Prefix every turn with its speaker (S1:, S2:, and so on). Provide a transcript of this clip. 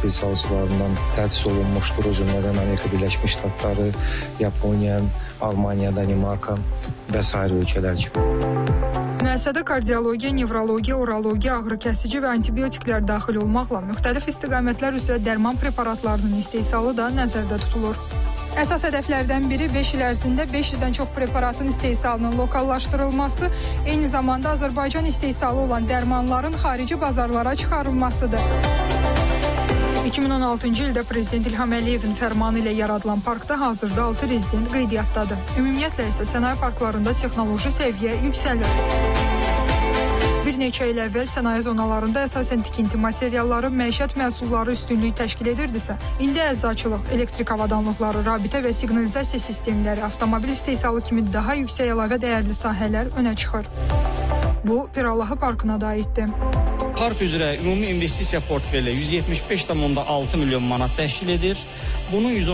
S1: istehsalçılarından tədris olunmuşdur. O cümlədən Amerika Birləşmiş Ştatları, Yaponiya, Almaniya, Danimarka və sair ölkələr kimi.
S2: Müəssisədə kardiologiya, nevrologiya, urologiya, ağrı kəsici və antibiotiklər daxil olmaqla müxtəlif istiqamətlər üzrə dərman preparatlarının istehsalı da nəzərdə tutulur. Əsas hədəflərdən biri 5 il ərzində 500-dən çox preparatın istehsalının lokallaşdırılması, eyni zamanda Azərbaycan istehsalı olan dərmanların xarici bazarlara çıxarılmasıdır. 2016-cı ildə Prezident İlham Əliyevin fərmanı ilə yaradılan parkda hazırda 6 rezident qeydiyyatdadır. Ümumiyyətlə isə sənaye parklarında texnoloji səviyyə yüksəlir. Bir neçə il əvvəl sənaye zonalarında əsasən tikinti materialları, məişət məhsulları üstünlük təşkil edirdisə, indi əczaçılıq, elektrik avadanlıqları, rabitə və siqnalizasiya sistemləri, avtomobil istehsalı kimi daha yüksək əlavə dəyərli sahələr önə çıxır. Bu, Pirallahı parkına da aiddir.
S3: Park üzrə ümumi investisiya portfeli 175,6 milyon manat təşkil edir. Bunun